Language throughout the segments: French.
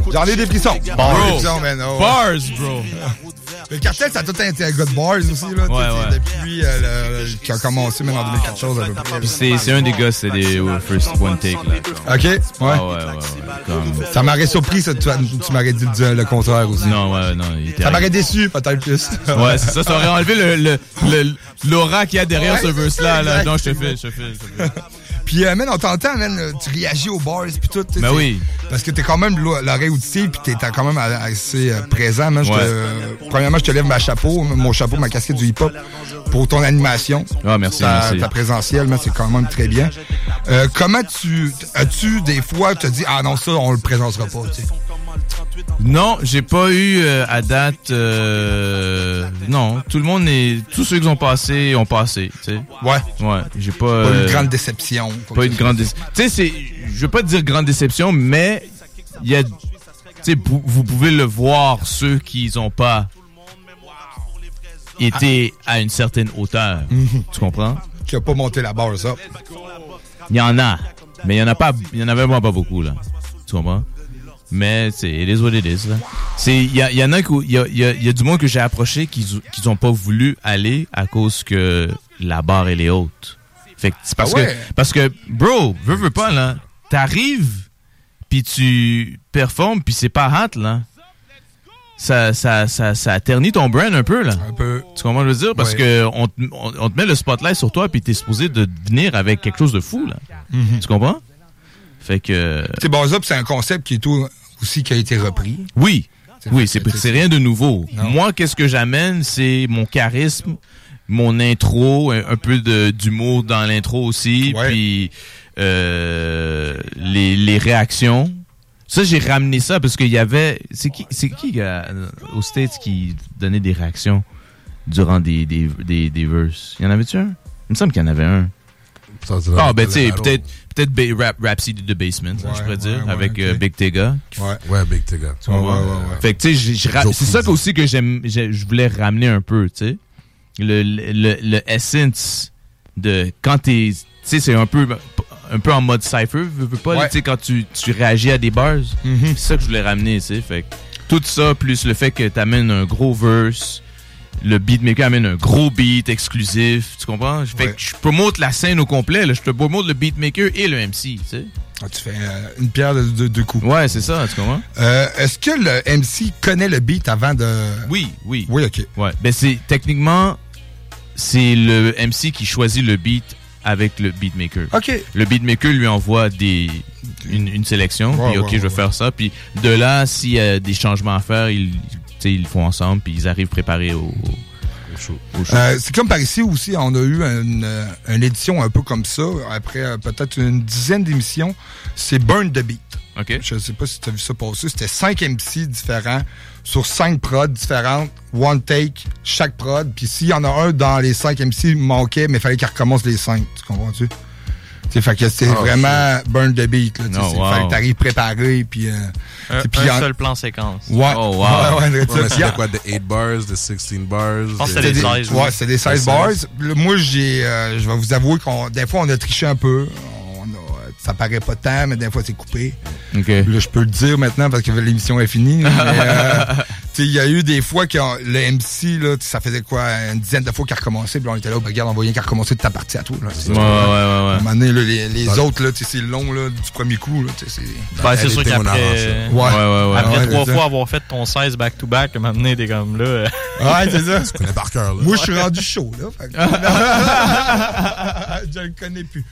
J'en ai des frissons. Bars, bro. Le Cartel, ça a tout été un gars de bars aussi, là. Ouais. Depuis qui a commencé même en 2014 à peu près. Puis c'est un des gars, c'est des first one take, là. OK, ouais. Ouais. Comme... Ça m'aurait surpris, ça, tu m'aurais dit le contraire aussi. Non. Ça m'aurait déçu, peut-être plus. Ouais, c'est ça aurait enlevé l'aura qu'il y a derrière ce verse-là. Là. Non, je te fais. Puis, man, on t'entend, man, tu réagis aux bars pis tout. Ben oui. Parce que t'es quand même l'oreille auditive pis t'es quand même assez présent, man. Premièrement, je te lève mon chapeau, ma casquette du hip-hop pour ton animation. Ah, merci. Ta présentielle, man, c'est quand même très bien. Comment as-tu des fois te dit, ah non, ça, on le présentera pas, tu sais? Non, j'ai pas eu à date. Non, tous ceux qui ont passé, tu sais. Ouais. J'ai pas. Pas une grande déception. Pas une grande déception. Tu sais, je veux pas dire grande déception, mais il y a. Tu sais, vous pouvez le voir, ceux qui ont pas été à une certaine hauteur. Tu comprends? Qui a pas monté la barre, ça. Il y en a, mais il y en a vraiment pas beaucoup, là. Tu comprends? Mais c'est it is what it is, là. Il y en a il y a du monde que j'ai approché qui ont pas voulu aller à cause que la barre elle est haute. Fait que c'est parce que bro, veux pas là, t'arrives puis tu performes puis c'est pas hot là. Ça ternit ton brand un peu là. Un peu. Tu comprends ce que je veux dire? Parce que on te met le spotlight sur toi puis t'es supposé de venir avec quelque chose de fou là. Tu comprends? Fait que c'est bon, ça c'est un concept qui est tout aussi qui a été repris. Oui, c'est rien de nouveau. Non. Moi, qu'est-ce que j'amène, c'est mon charisme, mon intro, un peu d'humour dans l'intro aussi, puis les réactions. Ça, j'ai ramené ça parce qu'il y avait... C'est qui aux States qui donnait des réactions durant des verses? Y en avait-tu un? Il me semble qu'il y en avait un. Ben tu sais, peut-être Rhapsody The Basement, je pourrais dire, avec Big Tega. Ouais, Big Tega. Ouais. Fait que tu sais, c'est ça aussi que je voulais ramener un peu, tu sais. Le essence de quand t'es, tu sais, c'est un peu en mode cypher, veux pas, tu sais, quand tu réagis à des bars. C'est ça que je voulais ramener, tu sais. Fait que tout ça, plus le fait que t'amènes un gros verse, le beatmaker amène un gros beat exclusif, tu comprends? Fait que je promote la scène au complet, là. Je te promote le beatmaker et le MC, tu sais. Tu fais une pierre de deux coups. Ouais, c'est ça, tu comprends? Est-ce que le MC connaît le beat avant de... Oui, OK. Ouais, ben techniquement, c'est le MC qui choisit le beat avec le beatmaker. OK. Le beatmaker lui envoie une sélection, puis OK, je vais faire ça, puis de là, s'il y a des changements à faire, ils le font ensemble, puis ils arrivent préparés au show. C'est comme par ici aussi, on a eu une édition un peu comme ça, après peut-être une dizaine d'émissions. C'est Burn the Beat. OK. Je sais pas si tu as vu ça passer. C'était 5 MC différents sur 5 prods différentes, one take, chaque prod. Puis s'il y en a un dans les 5 MC manquait, mais il fallait qu'il recommence les 5. Tu comprends-tu? Fait que c'était vraiment Burn the Beat. Là, fallait que t'arrives préparé. Puis, un seul plan séquence. Ouais. Oh, wow. C'était quoi, de 8 bars, de 16 bars? Je pense que c'était des 16. Ouais, c'était des 16 bars. Moi, je vais vous avouer des fois, on a triché un peu. Ça paraît pas tant, mais des fois, c'est coupé. Okay. Là, je peux le dire maintenant parce que l'émission est finie. Il y a eu des fois que le MC, là, ça faisait quoi, une dizaine de fois qu'il a recommencé. Puis on était là, regarde, on voyait qu'il a recommencé de ta partie à toi. Là, ouais. À un moment donné, là, les autres, là, c'est long là, du premier coup. Là, c'est sûr qu'après après 3 fois avoir fait ton 16 back-to-back, à un moment donné, t'es comme là. Ouais, c'est ça. Tu connais par cœur. Moi, je suis rendu chaud. Là, je le connais plus.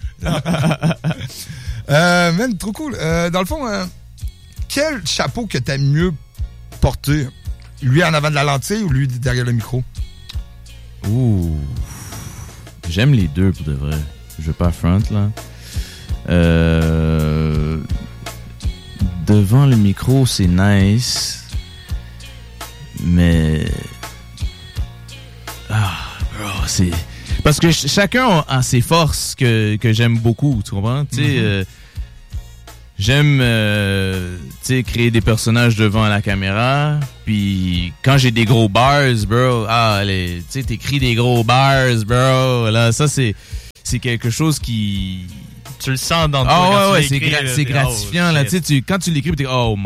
Man, trop cool. Dans le fond, quel chapeau que t'aimes mieux porter? Lui en avant de la lentille ou lui derrière le micro? Ouh. J'aime les deux pour de vrai. Je veux pas front, là. Devant le micro, c'est nice. Mais... c'est... Parce que chacun a ses forces que j'aime beaucoup, tu comprends? Tu sais, j'aime créer des personnages devant la caméra, puis quand j'ai des gros bars, bro, tu sais, t'écris des gros bars, bro, là, ça, c'est quelque chose qui... Tu le sens dans toi. C'est gratifiant, là, tu sais, quand tu l'écris, t'es oh my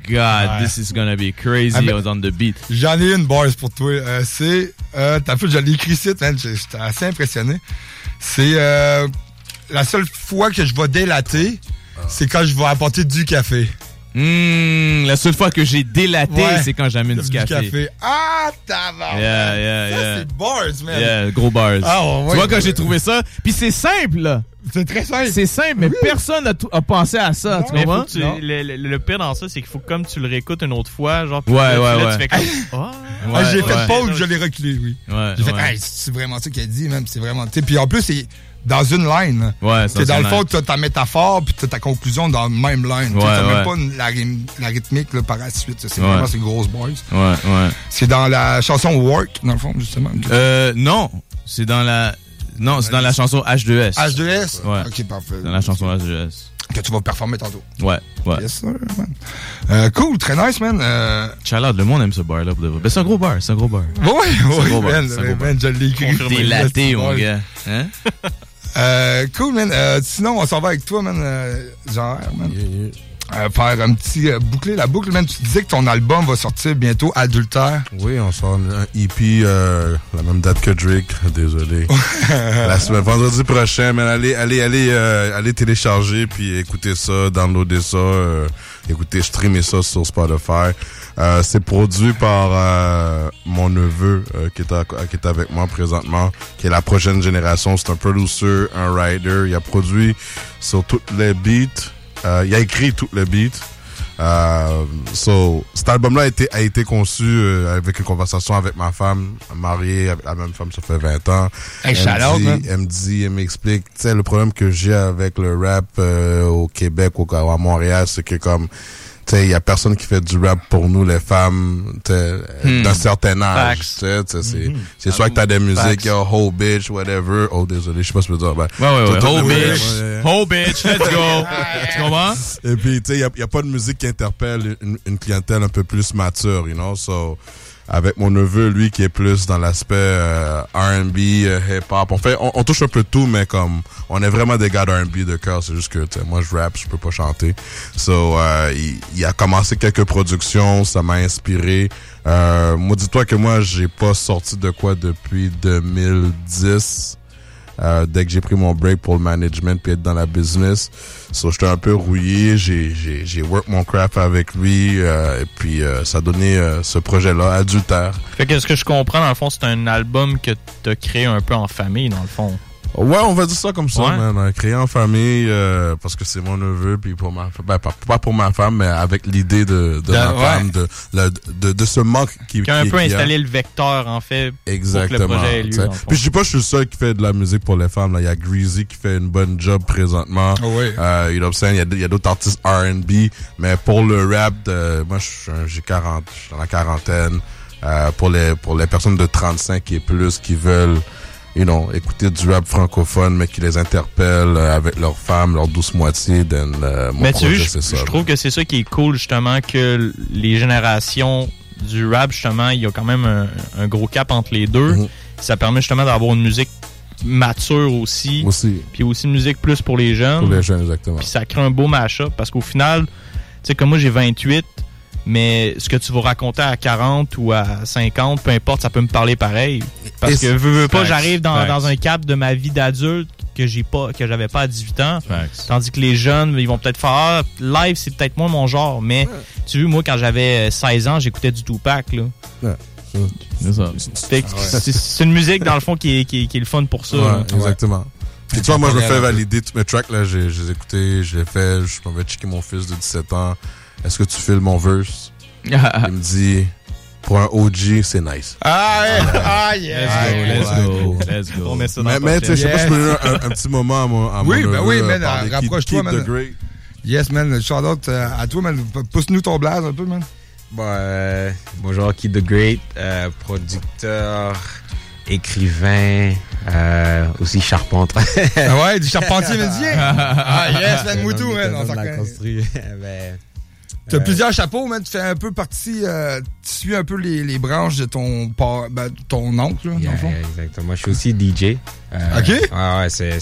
God, this is gonna be crazy on the beat. J'en ai une bars pour toi. T'as fait, je l'ai écrit ici, j'étais assez impressionné. C'est la seule fois que je vais délater, c'est quand je vais apporter du café. La seule fois que j'ai délaté, c'est quand j'amène du café. Ah, tabarnak! Yeah. C'est bars, man. Yeah, gros bars. Tu vois, quand j'ai trouvé ça, puis c'est simple, là. C'est très simple. C'est simple, mais personne a pensé à ça, tu comprends? Le pire dans ça, c'est qu'il faut que comme tu le réécoutes une autre fois, genre, tu fais comme... j'ai fait pause, je l'ai reculé, oui. Ouais, j'ai fait, c'est vraiment ça qu'elle dit, même. C'est vraiment... Puis en plus, c'est dans une line. Ouais, c'est dans le fond, tu as ta métaphore, puis tu as ta conclusion dans le même line. Tu n'as même pas la rythmique là, par la suite. C'est vraiment ces grosses boys. Ouais. C'est dans la chanson Work, dans le fond, justement. Non, c'est dans la... Non, c'est dans la chanson H2S. H2S? Ouais. Ok, parfait. Dans la chanson H2S. Que tu vas performer tantôt. Ouais. Yes, sir, man. Cool, très nice, man. Shout-out, le monde aime ce bar-là. Ben, c'est un gros bar, Oui, man, je l'ai écrit. Délaté, mon gars. Hein? Cool, man. Sinon, on s'en va avec toi, man. Genre, man. Faire un petit boucler la boucle, man. Tu disais que ton album va sortir bientôt, Adultère. Oui, on sort un EP la même date que Drake. Désolé. La semaine vendredi prochain, man. Allez télécharger puis écouter ça, downloader ça, streamer ça sur Spotify. C'est produit par mon neveu qui est avec moi présentement, qui est la prochaine génération. C'est un producer, un writer. Il a produit sur toutes les beats. Il a écrit tout le beat. Cet album-là a été conçu avec une conversation avec ma femme, mariée avec la même femme, ça fait 20 ans. Elle m'explique, tu sais, le problème que j'ai avec le rap au Québec ou à Montréal, c'est que comme, tu sais, il y a personne qui fait du rap pour nous, les femmes, d'un certain âge. C'est soit que t'as des musiques, Ho Bitch, whatever. Oh, désolé, je sais pas ce que je veux dire. Ouais. Ho Bitch, let's go. Tu comprends? Et puis, tu sais, il y a pas de musique qui interpelle une clientèle un peu plus mature, you know, so... Avec mon neveu, lui, qui est plus dans l'aspect R&B, hip-hop. On touche un peu de tout, mais comme on est vraiment des gars d'R&B de cœur. C'est juste que moi, je rappe, je peux pas chanter. So, il a commencé quelques productions, ça m'a inspiré. Moi, dis-toi que moi, j'ai pas sorti de quoi depuis 2010. Dès que j'ai pris mon break pour le management puis être dans la business. So, j'étais un peu rouillé, j'ai work mon craft avec lui, et puis ça a donné ce projet-là, Adultère. Fait que ce que je comprends, dans le fond, c'est un album que t'as créé un peu en famille, dans le fond. Ouais, on va dire ça comme ça, man. Créé en famille, parce que c'est mon neveu, puis pour ma femme, pas pour ma femme, mais avec l'idée de ma femme, de ce manque qui a un peu installé le vecteur, en fait. Exactement. Pour que le projet ait lieu, puis je dis pas que je suis le seul qui fait de la musique pour les femmes, là. Il y a Greasy qui fait une bonne job présentement. Oh oui. You know what I'm saying? Il y a d'autres artistes R&B, mais pour le rap, moi, j'ai 40, je suis dans la quarantaine, pour les personnes de 35 et plus qui veulent, écouter du rap francophone, mais qui les interpelle avec leurs femmes, leur douce moitié. Mais tu vois, je trouve que c'est ça qui est cool, justement, que les générations du rap, justement, il y a quand même un gros cap entre les deux. Mm-hmm. Ça permet justement d'avoir une musique mature aussi. Puis aussi une musique plus pour les jeunes. Pour les jeunes, exactement. Puis ça crée un beau mash-up, parce qu'au final, tu sais, comme moi, j'ai 28, mais ce que tu vas raconter à 40 ou à 50, peu importe, ça peut me parler pareil. Parce que veux pas, j'arrive dans un cap de ma vie d'adulte que j'avais pas à 18 ans. Tandis que les jeunes, ils vont peut-être faire live, c'est peut-être moins mon genre. Mais tu vois, moi, quand j'avais 16 ans, j'écoutais du Tupac, là. C'est une musique, dans le fond, qui est le fun pour ça. Exactement. Puis tu vois, moi, je me fais valider tous mes tracks, là. Je les ai écoutés, je l'ai fait. Je m'en vais checker mon fils de 17 ans. Est-ce que tu files mon verse? Il me dit, pour un OG, c'est nice. Let's go. On met ça mais tu sais, je sais pas si je peux donner un petit moment à mon neveu, oui, man, rapproche-toi, man. Yes, man, shout-out à toi, man. Pousse-nous ton blaze un peu, man. Bonjour, Kid the Great, producteur, écrivain, aussi charpentier. Ouais, du charpentier métier. Yes, man, Moutou, man. On s'en construit. Tu as plusieurs chapeaux, man. Tu fais un peu partie, tu suis un peu les branches de ton oncle, là, dans le fond. Exactement. Moi, je suis aussi DJ. OK. Ouais, c'est